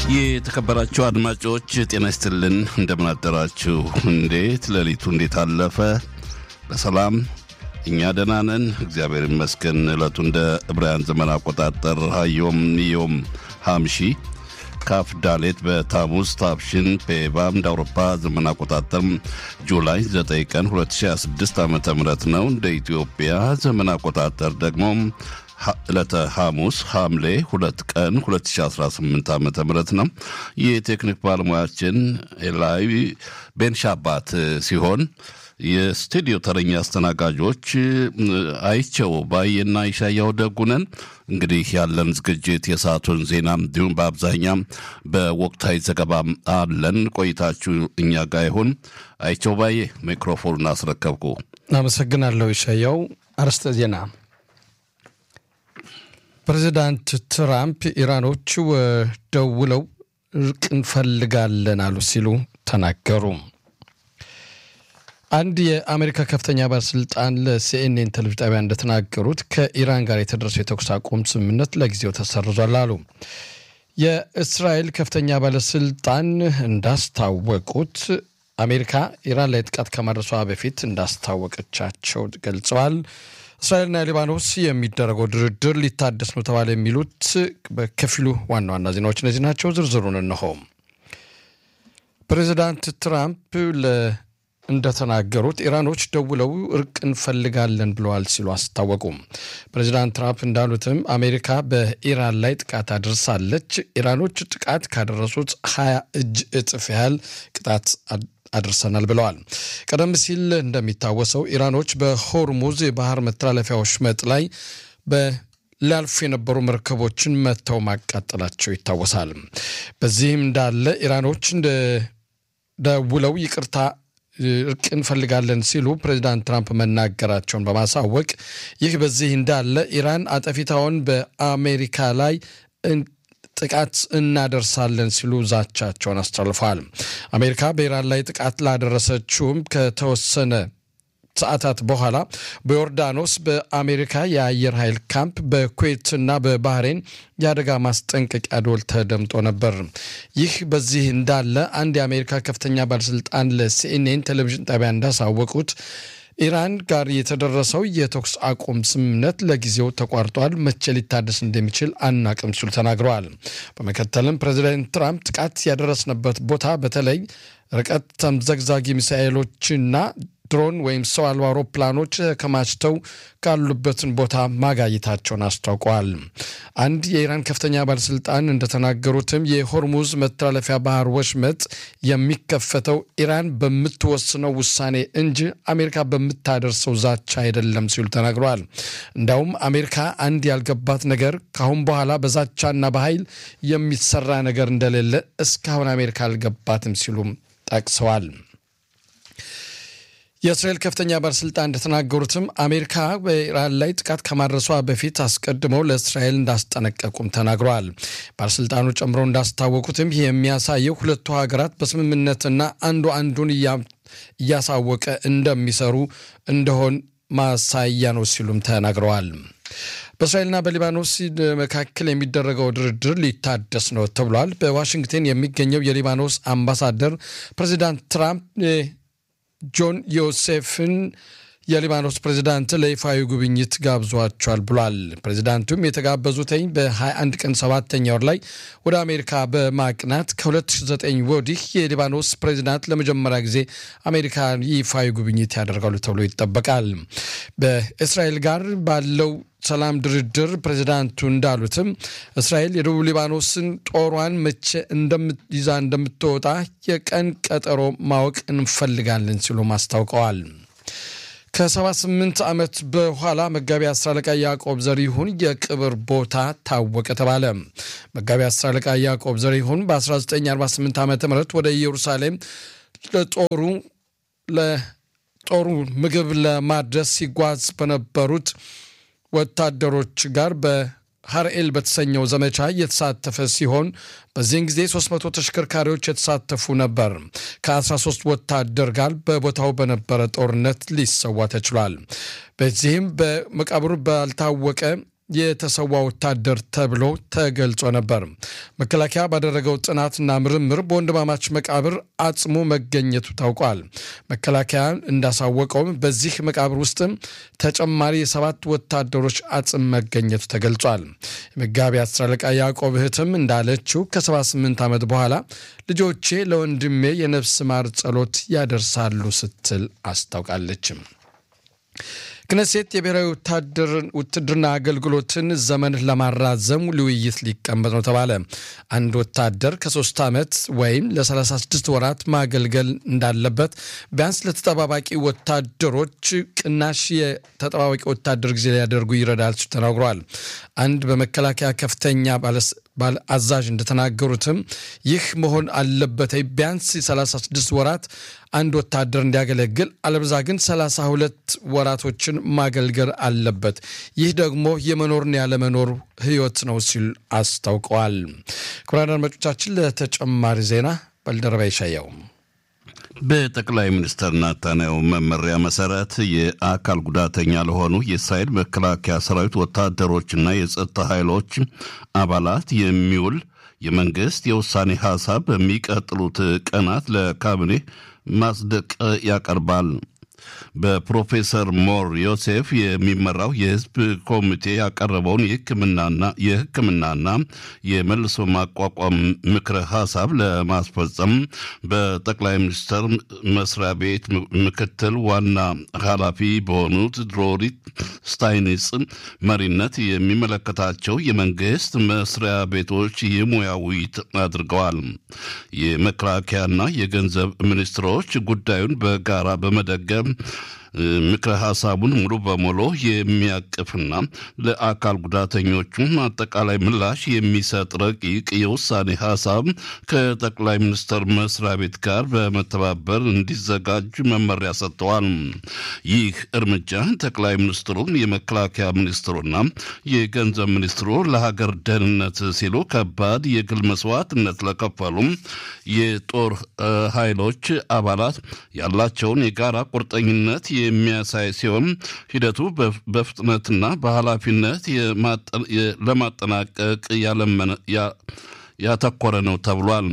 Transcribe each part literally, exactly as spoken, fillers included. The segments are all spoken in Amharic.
የተከበራችሁ አድማጮች ጤና ይስጥልን እንደምን አደራችሁ እንዴት ሌሊቱ እንዴት አለፈ በሰላም እኛ ደህና ነን እግዚአብሔር ይመስገን ዕለቱ እንደ ዕብራውያን ዘመን አቆጣጠር ሀዮም ዮም ሐምሺ ካፍ ዳሌት በታሙስ ታፍሽን ፔባም አውሮፓ ዘመን አቆጣጠር ጁላይ ዘጠኝ ቀን ሁለት ሺህ ሃያ ስድስት ዓመተ ምህረት ነው እንደ ኢትዮጵያ ዘመን አቆጣጠር ደግሞ ዕለተ ሐሙስ ሐምሌ ሁለት ቀን ሁለት ሺህ አስራ ስምንት ዓመተ ምህረት ነው የቴክኒክ ባለሙያችን ኤላይ ቤንሻባት ሲሆን የስቱዲዮ ተረኛ አስተናጋጆች አይቸው ባየና ይሻያው ደጉነን እንግዲህ ያለን ዝግጅት የሰዓቱን ዜና እንዲሁም በአብዛኛው በወቅታዊ ዘገባ አለን ቆይታችሁ እኛ ጋር ይሁን አይቸው ባየ ማይክሮፎኑን አስረከብኩ አመሰግናለሁ ይሻያው አርስተ ዜና ፕሬዝዳንት ትራምፕ ኢራኖች ደውለው እርቅ እንፈልጋለን አሉ ሲሉ ተናገሩ አንድ የአሜሪካ ከፍተኛ ባለስልጣን ለሲኤንኤን ቴሌቪዥን ጣቢያ እንደተናገሩት ከኢራን ጋር የተደረሰው የተኩስ አቁም ስምምነት ለጊዜው ተሰርዟል አሉ የእስራኤል ከፍተኛ ባለስልጣን እንዳስታወቁት አሜሪካ ኢራን ላይ ጥቃት ከማድረሷ በፊት እንዳስታወቀቻቸው ገልጸዋል እስራኤልና ሊባኖስ የሚደረገው ድርድር ሊታደስ ነው ተባለ የሚሉት በከፊሉ ዋና ዋና ዜናዎች እነዚህ ናቸው ዝርዝሩን እንሆ ፕሬዝዳንት ትራምፕ ለ እንደተናገሩት ኢራኖች ደውለው እርቅ እንፈልጋለን ብለዋል ሲሉ አስታወቁ ፕሬዝዳንት ትራምፕ እንዳሉትም አሜሪካ በኢራን ላይ ጥቃት አድርሳለች ኢራኖች ጥቃት ካደረሱት ሀያ እጅ እጥፍ ያህል ቅጣት አድርሰናል ብለዋል ቀደም ሲል እንደሚታወሰው ኢራኖች በሆርሙዝ የባህር መተላለፊያ ወሽመጥ ላይ በላልፍ የነበሩ መርከቦችን መተው ማቃጠላቸው ይታወሳል በዚህም እንዳለ ኢራኖች እንደ ደውለው ይቅርታ እርቅ እንፈልጋለን ሲሉ ፕሬዝዳንት ትራምፕ መናገራቸውን በማሳወቅ ይህ በዚህ እንዳለ ኢራን አጠፊታውን በአሜሪካ ላይ ጥቃት እናደርሳለን ሲሉ ዛቻቸውን አስተላልፈዋል አሜሪካ በኢራን ላይ ጥቃት ላደረሰችውም ከተወሰነ ሰዓታት በኋላ በዮርዳኖስ በአሜሪካ የአየር ኃይል ካምፕ በኩዌትና በባህሬን ያደጋ ማስጠንቀቂያ ደወል ተደምጦ ነበር ይህ በዚህ እንዳለ አንድ የአሜሪካ ከፍተኛ ባለስልጣን ለሲኤንኤን ቴሌቪዥን ጣቢያ እንዳሳወቁት ኢራን ጋር የተደረሰው የተኩስ አቁም ስምምነት ለጊዜው ተቋርጧል መቼ ሊታደስ እንደሚችል አናቅም ሲሉ ተናግረዋል በመከተልም ፕሬዝዳንት ትራምፕ ጥቃት ያደረስነበት ቦታ በተለይ ርቀት ተምዘግዛጊ ሚሳኤሎችና ድሮን ወይም ሰው አልባ አውሮፕላኖች ከማችተው ካሉበትን ቦታ ማጋየታቸውን አስታውቀዋል አንድ የኢራን ከፍተኛ ባለስልጣን እንደተናገሩትም የሆርሙዝ መተላለፊያ ባህር ወሽመጥ የሚከፈተው ኢራን በምትወስነው ውሳኔ እንጂ አሜሪካ በምታደርሰው ዛቻ አይደለም ሲሉ ተናግረዋል እንዳውም አሜሪካ አንድ ያልገባት ነገር ካሁን በኋላ በዛቻና በኃይል የሚሰራ ነገር እንደሌለ እስካሁን አሜሪካ አልገባትም ሲሉ ጠቅሰዋል የእስራኤል ከፍተኛ ባለስልጣን እንደተናገሩትም አሜሪካ በኢራን ላይ ጥቃት ከማድረሷ በፊት አስቀድመው ለእስራኤል እንዳስጠነቀቁም ተናግረዋል ባለስልጣኑ ጨምረው እንዳስታወቁትም ይህ የሚያሳየው ሁለቱ ሀገራት በስምምነትና አንዱ አንዱን እያሳወቀ እንደሚሰሩ እንደሆን ማሳያ ነው ሲሉም ተናግረዋል በእስራኤልና በሊባኖስ መካከል የሚደረገው ድርድር ሊታደስ ነው ተብሏል በዋሽንግተን የሚገኘው የሊባኖስ አምባሳደር ፕሬዝዳንት ትራምፕ ጆን ዮሴፍን የሊባኖስ ፕሬዝዳንት ለይፋዊ ጉብኝት ጋብዟቸዋል ብሏል ፕሬዝዳንቱም የተጋበዙትኝ በ21 ቀን ሰባተኛው ላይ ወደ አሜሪካ በማቅናት ከ2009 ወዲህ የሊባኖስ ፕሬዝዳንት ለመጀመሪያ ጊዜ አሜሪካ ይፋዊ ጉብኝት ያደርጋሉ ተብሎ ይጠበቃል በእስራኤል ጋር ባለው ሰላም ድርድር ፕሬዝዳንቱ እንዳሉትም እስራኤል የደቡብ ሊባኖስን ጦሯን መቼ እንደምትይዛ እንደምትወጣ የቀን ቀጠሮ ማወቅ እንፈልጋለን ሲሉ ማስታውቀዋል ከ78 ዓመት በኋላ መጋቢ አስር አለቃ ያዕቆብ ዘሪሁን የቅብር ቦታ ታወቀ ተባለ መጋቢ አስር አለቃ ያዕቆብ ዘሪሁን በ1948 ዓመተ ምህረት ወደ ኢየሩሳሌም ለጦሩ ለጦሩ ምግብ ለማድረስ ሲጓዝ በነበሩት ወታደሮች ጋር በሐርኤል በተሰኘው ዘመቻ የተሳተፈ ሲሆን በዚህን ጊዜ ሶስት መቶ ተሽከርካሪዎች የተሳተፉ ነበር ከ13 ወታደር ጋር በቦታው በነበረ ጦርነት ሊሰዋ ተችሏል በዚህም በመቃብሩ ባልታወቀ የተሰዋ ወታደር ተብሎ ተገልጾ ነበር መከላከያ ባደረገው ጥናትና ምርምር በወንድማማች መቃብር አጽሙ መገኘቱ ታውቋል። መከላከያ እንዳሳወቀው በዚህ መቃብር ውስጥ ተጨማሪ የሰባት ወታደሮች አጽም መገኘቱ ተገልጿል። የመጋቢ አስር አለቃ ያዕቆብ እህትም እንዳለችው ከሰባ ስምንት ዓመት በኋላ ልጆቼ ለወንድሜ የነፍስ ማር ጸሎት ያደርሳሉ ስትል አስታውቃለች። ክነሴት የብሔራዊ ውትድርና አገልግሎትን ዘመን ለማራዘም ውይይት ሊቀመጥ ነው ተባለ። አንድ ወታደር ከሶስት ዓመት ወይም ለ36 ወራት ማገልገል እንዳለበት ቢያንስ ለተጠባባቂ ወታደሮች ቅናሽ የተጠባባቂ ወታደር ጊዜ ሊያደርጉ ይረዳል ሲሉ ተናግረዋል። አንድ በመከላከያ ከፍተኛ ባለ አዛዥ እንደተናገሩትም ይህ መሆን አለበት ቢያንስ ሰላሳ ስድስት ወራት አንድ ወታደር እንዲያገለግል አለበዛ ግን ሰላሳ ሁለት ወራቶችን ማገልገል አለበት። ይህ ደግሞ የመኖርና ያለመኖር ህይወት ነው ሲል አስታውቀዋል። ክቡራን አድማጮቻችን ለተጨማሪ ዜና ባልደረባ ይሻያው በጠቅላይ ሚኒስትር ናታንያሁ መመሪያ መሰረት የአካል ጉዳተኛ ለሆኑ የእስራኤል መከላከያ ሰራዊት ወታደሮችና የጸጥታ ኃይሎች አባላት የሚውል የመንግስት የውሳኔ ሐሳብ በሚቀጥሉት ቀናት ለካቢኔ ማጽደቅ ያቀርባል። በፕሮፌሰር ሞር ዮሴፍ የሚመራው የህዝብ ኮሚቴ ያቀረበውን የህክምናና የህክምናና የመልሶ ማቋቋም ምክረ ሐሳብ ለማስፈጸም በጠቅላይ ሚኒስትር መስሪያ ቤት ምክትል ዋና ኃላፊ በሆኑት ድሮሪት ስታይንስ መሪነት የሚመለከታቸው የመንግስት መስሪያ ቤቶች የሙያዊ አድርገዋል። የመከላከያና የገንዘብ ሚኒስትሮች ጉዳዩን በጋራ በመደገፍ ምክረ ሐሳቡን ሙሉ በሙሉ የሚያቅፍና ለአካል ጉዳተኞቹም አጠቃላይ ምላሽ የሚሰጥ ረቂቅ የውሳኔ ሐሳብ ከጠቅላይ ሚኒስትር መስሪያ ቤት ጋር በመተባበር እንዲዘጋጅ መመሪያ ሰጥተዋል። ይህ እርምጃ ጠቅላይ ሚኒስትሩ የመከላከያ ሚኒስትሩና የገንዘብ ሚኒስትሩ ለሀገር ደህንነት ሲሉ ከባድ የግል መስዋዕትነት ለከፈሉ የጦር ኃይሎች አባላት ያላቸውን የጋራ ቁርጠኝነት የሚያሳይ ሲሆን ሂደቱ በፍጥነትና በኃላፊነት ለማጠናቀቅ ያተኮረ ነው ተብሏል።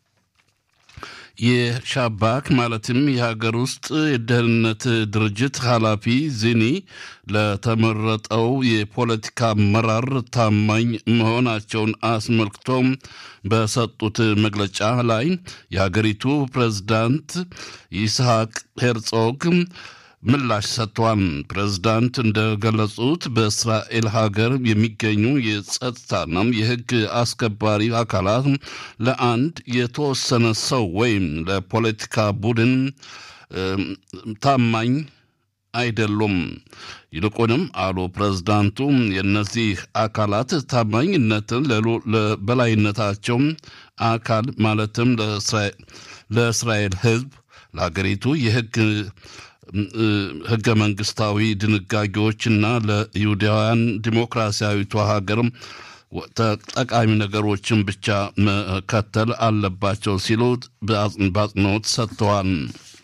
የሻባክ ማለትም የሀገር ውስጥ የደህንነት ድርጅት ኃላፊ ዚኒ ለተመረጠው የፖለቲካ አመራር ታማኝ መሆናቸውን አስመልክቶ በሰጡት መግለጫ ላይ የሀገሪቱ ፕሬዝዳንት ይስሐቅ ሄርጾግ ምላሽ ሰጥተዋል። ፕሬዝዳንት እንደገለጹት በእስራኤል ሀገር የሚገኙ የጸጥታና የሕግ አስከባሪ አካላት ለአንድ የተወሰነ ሰው ወይም ለፖለቲካ ቡድን ታማኝ አይደሉም። ይልቁንም አሉ ፕሬዝዳንቱ የነዚህ አካላት ታማኝነትን ለበላይነታቸው አካል ማለትም ለእስራኤል ሕዝብ ለሀገሪቱ የሕግ ህገ መንግስታዊ ድንጋጌዎችና ለይሁዳውያን ዲሞክራሲያዊቷ ሀገር ጠቃሚ ነገሮችን ብቻ መከተል አለባቸው ሲሉ በአጽንኦት ሰጥተዋል።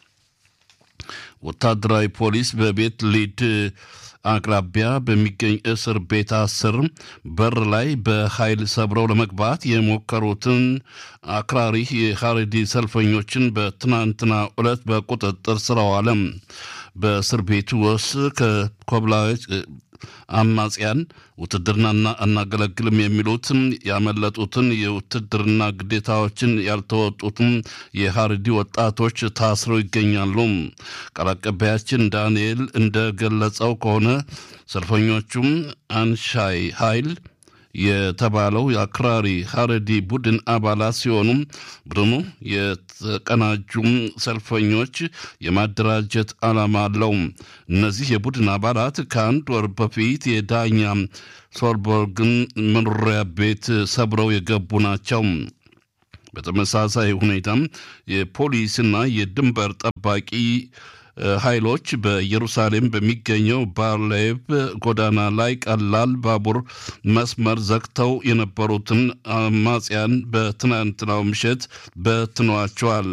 ወታደራዊ ፖሊስ በቤት ሊድ አቅራቢያ በሚገኝ እስር ቤት አስር በር ላይ በኃይል ሰብረው ለመግባት የሞከሩትን አክራሪ የሐሬዲ ሰልፈኞችን በትናንትና ዕለት በቁጥጥር ስር አዋለ። በእስር ቤቱ ውስጥ ከኮብላዮች አማጽያን ውትድርና እናገለግልም የሚሉትን ያመለጡትን የውትድርና ግዴታዎችን ያልተወጡትን የሐሬዲ ወጣቶች ታስረው ይገኛሉ። ቃል አቀባያችን ዳንኤል እንደገለጸው ከሆነ ሰልፈኞቹም አንሻይ ኃይል የተባለው የአክራሪ ሐሬዲ ቡድን አባላት ሲሆኑ ቡድኑ የተቀናጁ ሰልፈኞች የማደራጀት ዓላማ አለው። እነዚህ የቡድን አባላት ከአንድ ወር በፊት የዳኛ ሶልበርግን መኖሪያ ቤት ሰብረው የገቡ ናቸው። በተመሳሳይ ሁኔታም የፖሊስና የድንበር ጠባቂ ኃይሎች በኢየሩሳሌም በሚገኘው ባርሌቭ ጎዳና ላይ ቀላል ባቡር መስመር ዘግተው የነበሩትን አማጽያን በትናንትናው ምሽት በትነዋቸዋል።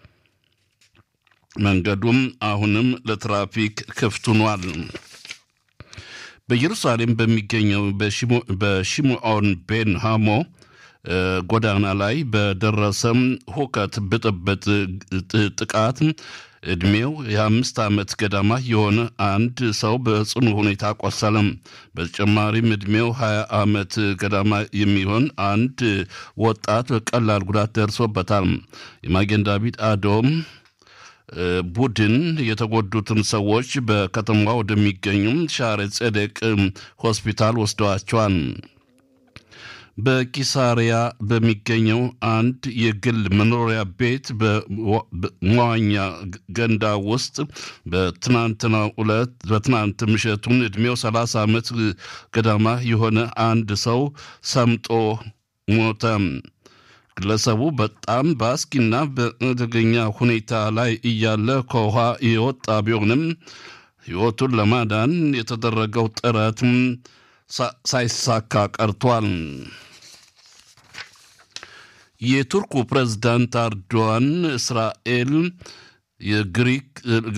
መንገዱም አሁንም ለትራፊክ ክፍት ሆኗል። በኢየሩሳሌም በሚገኘው በሺሞን ቤን ሃሞ ጎዳና ላይ በደረሰም ሁከት ብጥብጥ ጥቃት እድሜው የአምስት ዓመት ገዳማ የሆነ አንድ ሰው በጽኑ ሁኔታ ቆሰለም። በተጨማሪም እድሜው ሀያ ዓመት ገዳማ የሚሆን አንድ ወጣት ቀላል ጉዳት ደርሶበታል። የማጌን ዳቪድ አዶም ቡድን የተጎዱትን ሰዎች በከተማ ወደሚገኙ ሻሬ ጸደቅ ሆስፒታል ወስደዋቸዋል። በቂሳሪያ በሚገኘው አንድ የግል መኖሪያ ቤት በመዋኛ ገንዳ ውስጥ በትናንትናው ዕለት በትናንት ምሽቱን እድሜው ሰላሳ ዓመት ገዳማ የሆነ አንድ ሰው ሰምጦ ሞተ። ግለሰቡ በጣም በአስጊና በአደገኛ ሁኔታ ላይ እያለ ከውሃ የወጣ ቢሆንም ሕይወቱን ለማዳን የተደረገው ጥረት ሳይሳካ ቀርቷል። የቱርኩ ፕሬዝዳንት ኤርዶዋን እስራኤል የግሪክ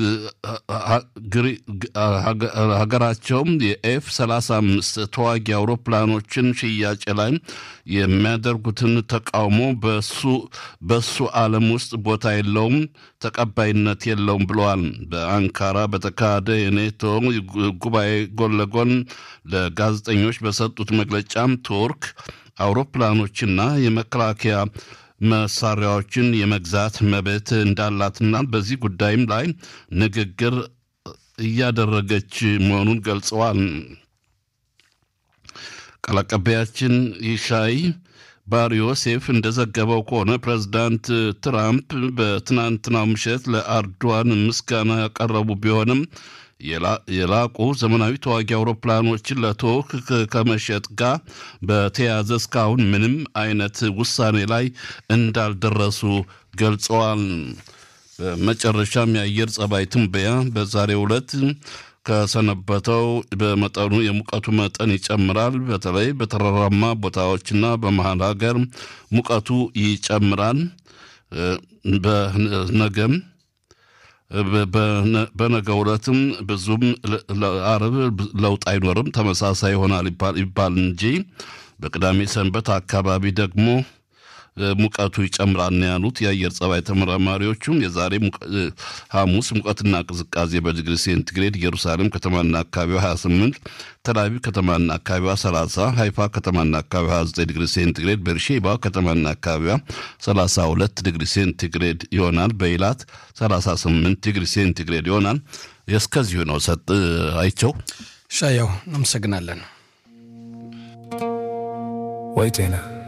ሀገራቸው የኤፍ ሰላሳ አምስት ተዋጊ አውሮፕላኖችን ሽያጭ ላይ የሚያደርጉትን ተቃውሞ በሱ በሱ ዓለም ውስጥ ቦታ የለውም፣ ተቀባይነት የለውም ብለዋል። በአንካራ በተካሄደ የኔቶ ጉባኤ ጎን ለጎን ለጋዜጠኞች በሰጡት መግለጫም ቱርክ አውሮፕላኖችና የመከላከያ መሳሪያዎችን የመግዛት መብት እንዳላትና በዚህ ጉዳይም ላይ ንግግር እያደረገች መሆኑን ገልጸዋል። ቃል አቀባያችን ይሻይ ባር ዮሴፍ እንደዘገበው ከሆነ ፕሬዝዳንት ትራምፕ በትናንትናው ምሽት ለኤርዶዋን ምስጋና ያቀረቡ ቢሆንም የላቁ ዘመናዊ ተዋጊ አውሮፕላኖችን ለቱርክ ከመሸጥ ጋር በተያያዘ እስካሁን ምንም አይነት ውሳኔ ላይ እንዳልደረሱ ገልጸዋል። በመጨረሻም የአየር ጸባይ ትንበያ በዛሬው ዕለት ከሰነበተው በመጠኑ የሙቀቱ መጠን ይጨምራል። በተለይ በተራራማ ቦታዎችና በመሃል ሀገር ሙቀቱ ይጨምራል። በነገም በነገው ዕለትም ብዙም ለአርብ ለውጥ አይኖርም፣ ተመሳሳይ ይሆናል ይባል እንጂ በቅዳሜ ሰንበት አካባቢ ደግሞ ሙቀቱ ይጨምራል ነው ያሉት የአየር ጸባይ ተመራማሪዎቹም። የዛሬ ሐሙስ ሙቀትና ቅዝቃዜ በዲግሪ ሴንቲግሬድ ኢየሩሳሌም ከተማና አካባቢዋ ሀያ ስምንት፣ ተላቪቭ ከተማና አካባቢዋ ሰላሳ፣ ሃይፋ ከተማና አካባቢዋ ሀያ ዘጠኝ ዲግሪ ሴንቲግሬድ፣ ቤርሼባ ከተማና አካባቢዋ ሰላሳ ሁለት ዲግሪ ሴንቲግሬድ ይሆናል። በኢላት ሰላሳ ስምንት ዲግሪ ሴንቲግሬድ ይሆናል። እስከዚሁ ነው። ሰጥ አይቸው ሻያው እናመሰግናለን። ወይ ጤና